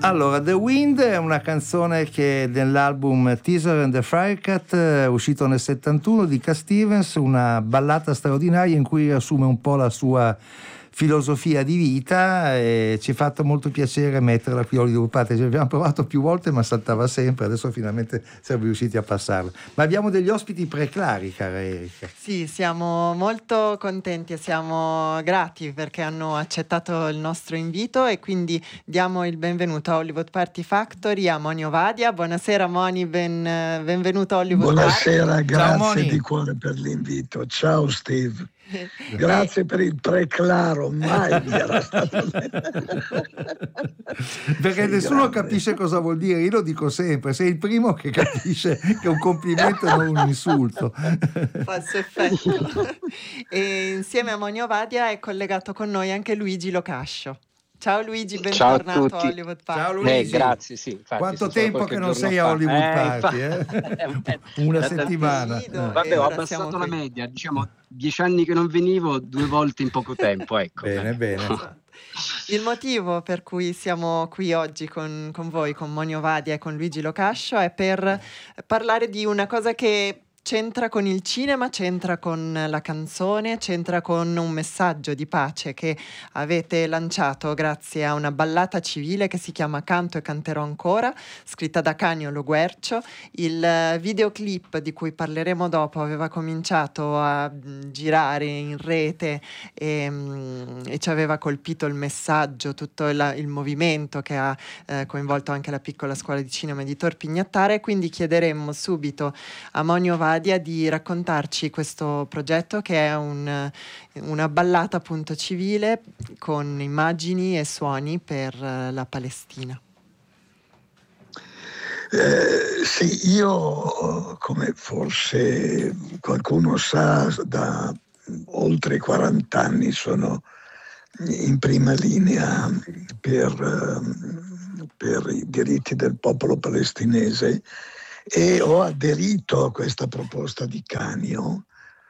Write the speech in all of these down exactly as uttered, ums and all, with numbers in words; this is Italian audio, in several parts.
Allora, The Wind è una canzone che nell'album Teaser and the Firecat, uscito nel settantuno, di Cat Stevens, una ballata straordinaria in cui assume un po' la sua filosofia di vita, e ci è fatto molto piacere metterla qui a Hollywood Party. Ci abbiamo provato più volte ma saltava sempre, adesso finalmente siamo riusciti a passarla. Ma abbiamo degli ospiti preclari, cara Erika. Sì, siamo molto contenti e siamo grati perché hanno accettato il nostro invito, e quindi diamo il benvenuto a Hollywood Party Factory a Moni Ovadia. Buonasera Moni, ben, benvenuto a Hollywood Buonasera, Party. grazie Ciao, di cuore per l'invito. Ciao Steve. Grazie per il preclaro, mai mi era stato perché sei nessuno grande. Capisce cosa vuol dire. Io lo dico sempre, sei il primo che capisce che è un complimento e non un insulto. Falso effetto. E insieme a Moni Ovadia è collegato con noi anche Luigi Locascio. Ciao Luigi, bentornato Ciao a tutti. a Hollywood Party. Ciao Luigi. Eh, grazie, sì, infatti, quanto tempo che non sei fa. a Hollywood eh, Party? Infa- Eh? Una da settimana. Eh. Vabbè, ho abbassato la media, diciamo dieci anni che non venivo, due volte in poco tempo, ecco. Bene, eh. bene. Il motivo per cui siamo qui oggi con, con voi, con Moni Ovadia e con Luigi Locascio, è per parlare di una cosa che c'entra con il cinema, c'entra con la canzone, c'entra con un messaggio di pace che avete lanciato grazie a una ballata civile che si chiama Canto e canterò ancora, scritta da Canio Loguercio. Il videoclip di cui parleremo dopo aveva cominciato a girare in rete e, e ci aveva colpito il messaggio, tutto il, il movimento che ha eh, coinvolto anche la piccola scuola di cinema di Tor Pignattare. Quindi chiederemmo subito a Moni Ovadia di raccontarci questo progetto, che è un, una ballata appunto civile con immagini e suoni per la Palestina. Eh, sì, io, come forse qualcuno sa, da oltre quaranta anni sono in prima linea per, per i diritti del popolo palestinese, e ho aderito a questa proposta di Canio,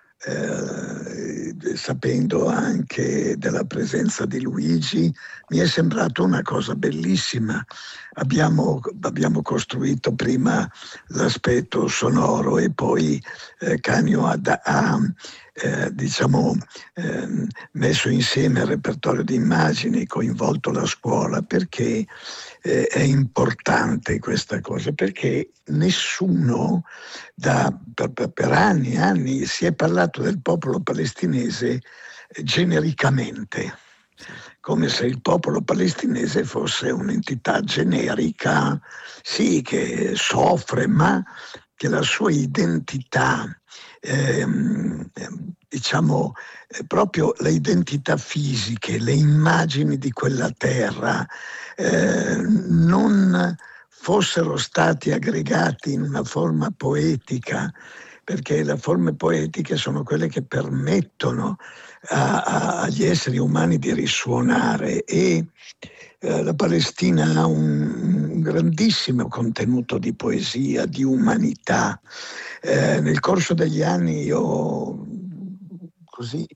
eh, sapendo anche della presenza di Luigi. Mi è sembrato una cosa bellissima. Abbiamo, abbiamo costruito prima l'aspetto sonoro e poi eh, Canio ha, ha eh, diciamo, eh, messo insieme il repertorio di immagini, coinvolto la scuola, perché eh, è importante questa cosa, perché nessuno da, per, per anni e anni si è parlato del popolo palestinese genericamente, come se il popolo palestinese fosse un'entità generica, sì, che soffre, ma che la sua identità, ehm, diciamo, eh, proprio le identità fisiche, le immagini di quella terra, eh, non fossero stati aggregati in una forma poetica, perché le forme poetiche sono quelle che permettono a, a, agli esseri umani di risuonare, e eh, la Palestina ha un, un grandissimo contenuto di poesia, di umanità. Eh, nel corso degli anni io così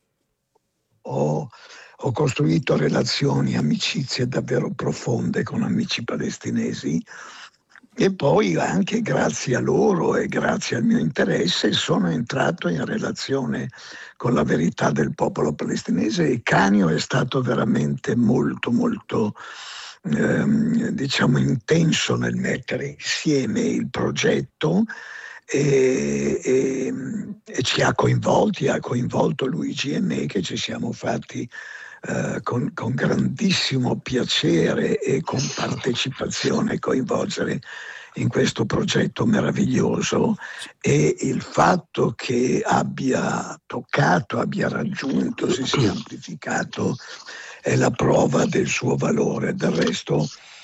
ho, ho costruito relazioni, amicizie davvero profonde con amici palestinesi, e poi anche grazie a loro e grazie al mio interesse sono entrato in relazione con la verità del popolo palestinese, e Canio è stato veramente molto molto ehm, diciamo intenso nel mettere insieme il progetto, e, e, e ci ha coinvolti, ha coinvolto Luigi e me, che ci siamo fatti Uh, con, con grandissimo piacere e con partecipazione coinvolgere in questo progetto meraviglioso, e il fatto che abbia toccato, abbia raggiunto, si sia amplificato, è la prova del suo valore. Del resto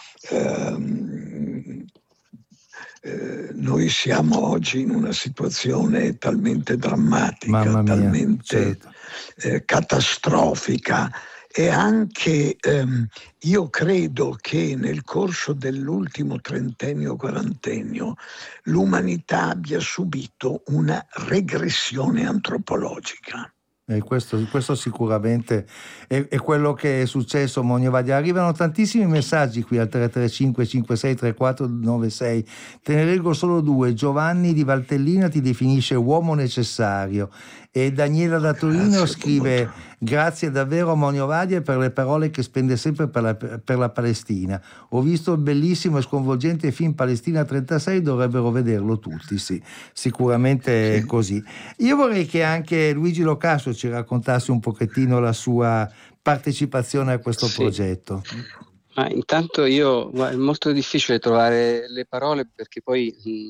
ehm, eh, noi siamo oggi in una situazione talmente drammatica, talmente certo. eh, catastrofica, e anche ehm, io credo che nel corso dell'ultimo trentennio, quarantennio, l'umanità abbia subito una regressione antropologica. E questo, questo sicuramente è, è quello che è successo a Monio Vadia. Arrivano tantissimi messaggi qui al tre tre cinque cinque sei tre quattro nove sei. Te ne leggo solo due. Giovanni di Valtellina ti definisce uomo necessario, e Daniela da Torino Grazie, scrive: molto. grazie davvero a Monio Vadia per le parole che spende sempre per la, per la Palestina. Ho visto il bellissimo e sconvolgente film Palestina trentasei, dovrebbero vederlo tutti. Sì, sicuramente è Sì. così. Io vorrei che anche Luigi Locascio ci raccontasse un pochettino la sua partecipazione a questo Sì. progetto. Ma intanto io, ma è molto difficile trovare le parole, perché poi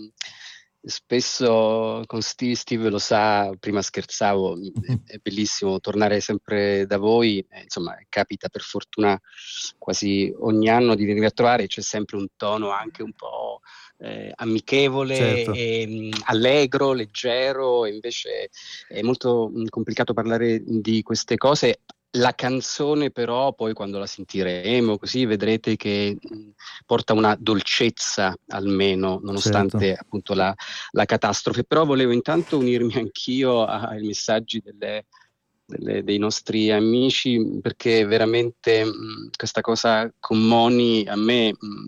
mh, spesso con Steve, Steve lo sa, prima scherzavo, è, è bellissimo tornare sempre da voi, eh, insomma capita per fortuna quasi ogni anno di venire a trovare, c'è sempre un tono anche un po' eh, amichevole, Certo. e, mh, allegro, leggero, e invece è molto mh, complicato parlare di queste cose. La canzone però poi, quando la sentiremo così, vedrete che mh, porta una dolcezza, almeno, nonostante Certo. appunto la, la catastrofe. Però volevo intanto unirmi anch'io ai messaggi delle, delle- dei nostri amici, perché veramente mh, questa cosa con Moni a me... mh,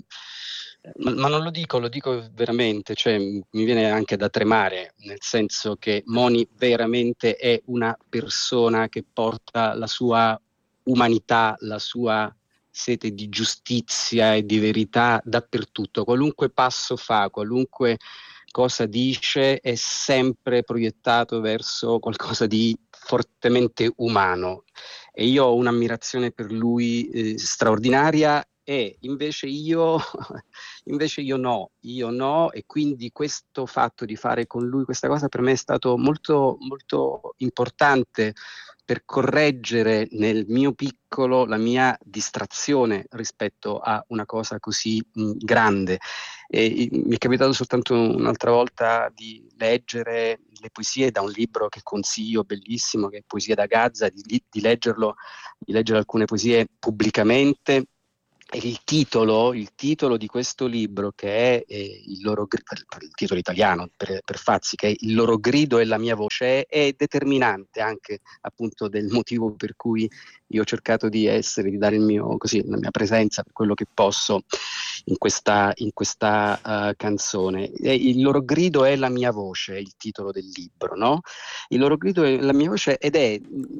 ma, ma non lo dico, lo dico veramente, cioè m- mi viene anche da tremare, nel senso che Moni veramente è una persona che porta la sua umanità, la sua sete di giustizia e di verità dappertutto. Qualunque passo fa, qualunque cosa dice, è sempre proiettato verso qualcosa di fortemente umano. E io ho un'ammirazione per lui eh, straordinaria, e invece io, invece io no, io no, e quindi questo fatto di fare con lui questa cosa per me è stato molto, molto importante, per correggere nel mio piccolo la mia distrazione rispetto a una cosa così mh, grande. E, mi è capitato soltanto un'altra volta di leggere le poesie da un libro che consiglio, bellissimo, che è Poesie da Gaza, di, di leggerlo, di leggere alcune poesie pubblicamente. E il titolo, il titolo di questo libro, che è eh, il loro gri- il titolo italiano per, per Fazzi, che è Il loro grido e la mia voce, è determinante anche appunto del motivo per cui io ho cercato di essere, di dare il mio, così, la mia presenza per quello che posso in questa, in questa uh, canzone. E il loro grido è la mia voce, è il titolo del libro, no? Il loro grido è la mia voce, ed è,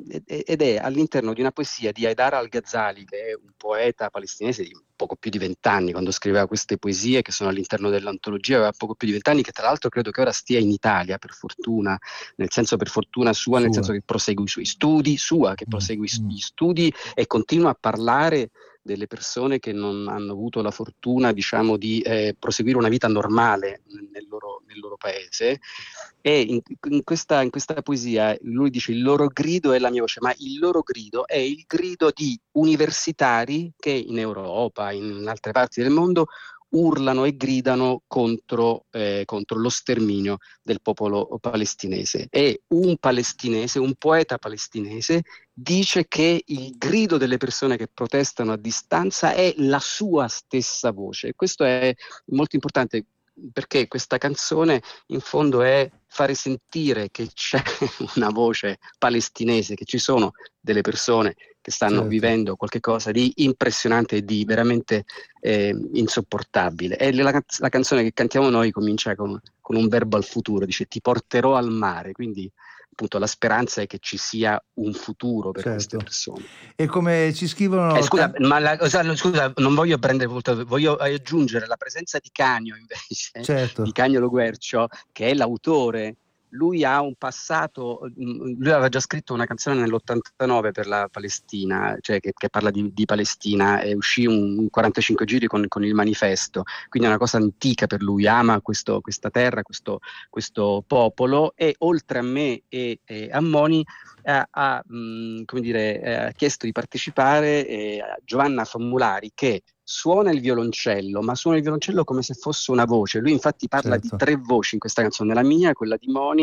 ed è all'interno di una poesia di Haidar al-Ghazali, che è un poeta palestinese di poco più di vent'anni, quando scriveva queste poesie che sono all'interno dell'antologia, aveva poco più di vent'anni, che tra l'altro credo che ora stia in Italia, per fortuna, nel senso, per fortuna sua, nel Sua. senso che prosegue i suoi studi, sua, che prosegue Mm, mm. gli studi e continua a parlare delle persone che non hanno avuto la fortuna, diciamo, di eh, proseguire una vita normale nel loro, nel loro paese. E in, in, questa, in questa poesia lui dice: il loro grido è la mia voce, ma il loro grido è il grido di universitari che in Europa, in altre parti del mondo, urlano e gridano contro, eh, contro lo sterminio del popolo palestinese. E un palestinese, un poeta palestinese, dice che il grido delle persone che protestano a distanza è la sua stessa voce. Questo è molto importante, perché questa canzone in fondo è fare sentire che c'è una voce palestinese, che ci sono delle persone che stanno Certo. vivendo qualcosa di impressionante e di veramente eh, insopportabile. E la, la canzone che cantiamo noi comincia con, con un verbo al futuro, dice: ti porterò al mare, quindi appunto la speranza è che ci sia un futuro per queste Certo. persone. E come ci Eh, scrivono scusa, tan- ma la, scusa, non voglio prendere molto, voglio aggiungere la presenza di Canio, invece, di certo. Canio Lo Guercio, che è l'autore. Lui ha un passato, lui aveva già scritto una canzone nell'ottantanove per la Palestina, cioè che, che parla di, di Palestina, e uscì un, un quarantacinque giri con, con il manifesto, quindi è una cosa antica per lui, ama questo, questa terra, questo, questo popolo, e oltre a me e, e a Moni eh, ha, mh, come dire, eh, ha chiesto di partecipare eh, a Giovanna Famulari, che suona il violoncello, ma suona il violoncello come se fosse una voce. Lui infatti parla di Certo. tre voci in questa canzone: la mia, quella di Moni,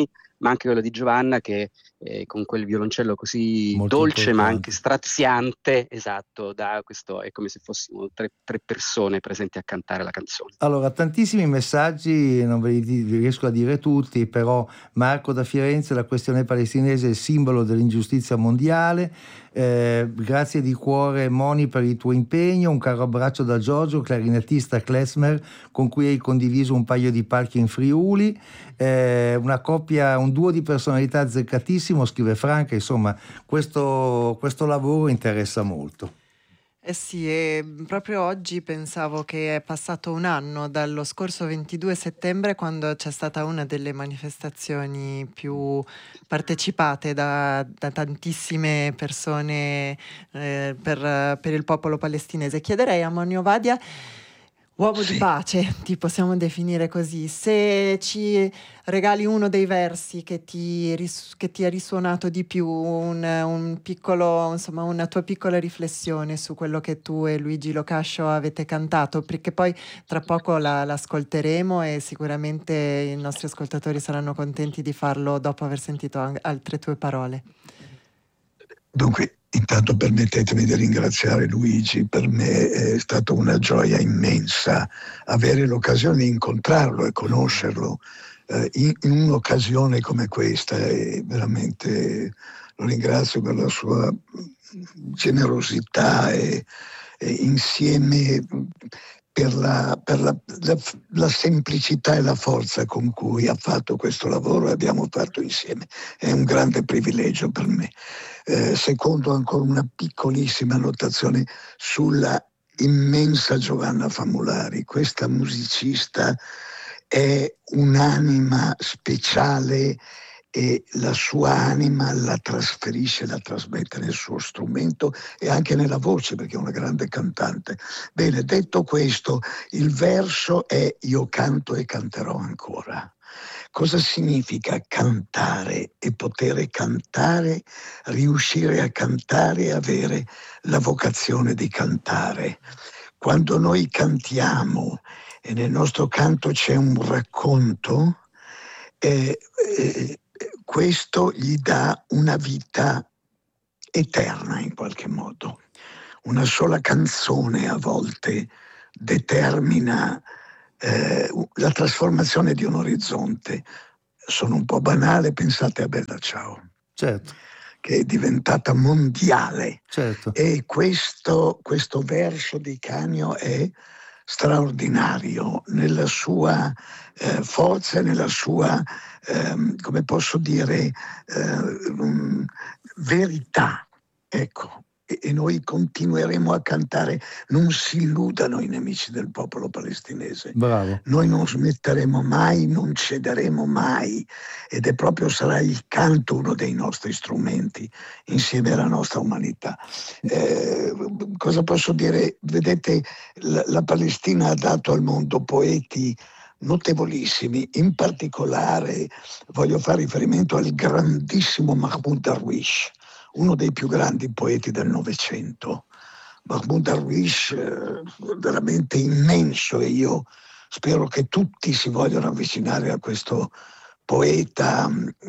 ma anche quello di Giovanna che eh, con quel violoncello così Molto dolce importante. ma anche straziante, esatto, da questo, è come se fossimo tre, tre persone presenti a cantare la canzone. Allora, tantissimi messaggi, non ve li di- vi riesco a dire tutti, però Marco da Firenze: la questione palestinese è il simbolo dell'ingiustizia mondiale. Eh, grazie di cuore Moni per il tuo impegno, un caro abbraccio da Giorgio, clarinettista klezmer con cui hai condiviso un paio di palchi in Friuli. Eh, una coppia, un duo di personalità azzeccatissimo, scrive Franca. Insomma, questo, questo lavoro interessa molto. Eh sì, e proprio oggi pensavo che è passato un anno dallo scorso ventidue settembre, quando c'è stata una delle manifestazioni più partecipate da, da tantissime persone eh, per, per il popolo palestinese. Chiederei a Moni Ovadia, uomo di Sì. pace, ti possiamo definire così, se ci regali uno dei versi che ti, ris- che ti è risuonato di più, un, un piccolo, insomma, una tua piccola riflessione su quello che tu e Luigi Locascio avete cantato, perché poi tra poco la, l'ascolteremo e sicuramente i nostri ascoltatori saranno contenti di farlo dopo aver sentito an- altre tue parole. Dunque, intanto permettetemi di ringraziare Luigi, per me è stata una gioia immensa avere l'occasione di incontrarlo e conoscerlo eh, in, in un'occasione come questa, e veramente lo ringrazio per la sua generosità e, e insieme per, la, per la, la, la semplicità e la forza con cui ha fatto questo lavoro e abbiamo fatto insieme. È un grande privilegio per me. Eh, secondo, ancora una piccolissima notazione sulla immensa Giovanna Famulari. Questa musicista è un'anima speciale e la sua anima la trasferisce, la trasmette nel suo strumento e anche nella voce, perché è una grande cantante. Bene, detto questo, il verso è "io canto e canterò ancora". Cosa significa cantare e poter cantare, riuscire a cantare e avere la vocazione di cantare? Quando noi cantiamo e nel nostro canto c'è un racconto, eh, eh, questo gli dà una vita eterna in qualche modo. Una sola canzone a volte determina eh, la trasformazione di un orizzonte. Sono un po' banale, pensate a Bella Ciao, Certo, che è diventata mondiale. certo. E questo, questo verso di Canio è straordinario nella sua eh, forza e nella sua, ehm, come posso dire, eh, um, verità. Ecco, e, e noi continueremo a cantare. Non si illudano i nemici del popolo palestinese. Bravo. Noi non smetteremo mai, non cederemo mai, ed è proprio, sarà il canto uno dei nostri strumenti insieme alla nostra umanità. Eh, cosa posso dire? Vedete, la, la Palestina ha dato al mondo poeti notevolissimi, in particolare voglio fare riferimento al grandissimo Mahmoud Darwish, uno dei più grandi poeti del Novecento. Mahmoud Darwish, eh, veramente immenso, e io spero che tutti si vogliano avvicinare a questo poeta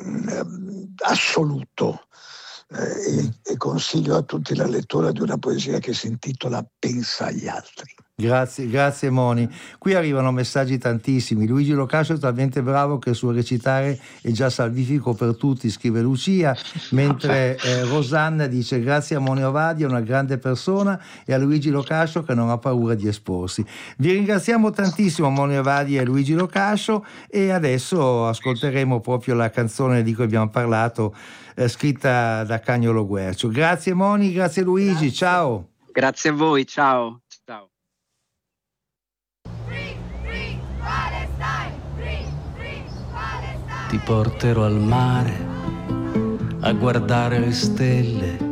mh, assoluto. Eh, e, e consiglio a tutti la lettura di una poesia che si intitola Pensa agli altri. Grazie, grazie Moni. Qui arrivano messaggi tantissimi. Luigi Locascio è talmente bravo che il suo recitare è già salvifico per tutti, scrive Lucia, mentre eh, Rosanna dice: grazie a Moni Ovadia, è una grande persona, e a Luigi Locascio che non ha paura di esporsi. Vi ringraziamo tantissimo Moni Ovadia e Luigi Locascio, e adesso ascolteremo proprio la canzone di cui abbiamo parlato, eh, scritta da Cagnolo Guercio. Grazie Moni, grazie Luigi, grazie. Ciao. Grazie a voi, ciao. Ciao. Ti porterò al mare a guardare le stelle